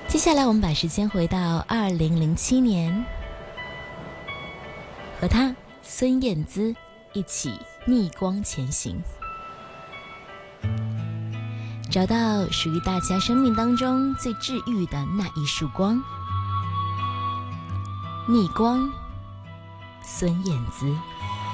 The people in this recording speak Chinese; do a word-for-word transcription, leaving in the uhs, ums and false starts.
接下来我们把时间回到二零零七年，和他孙燕姿一起逆光前行，找到属于大家生命当中最治愈的那一束光。逆光，孙燕姿。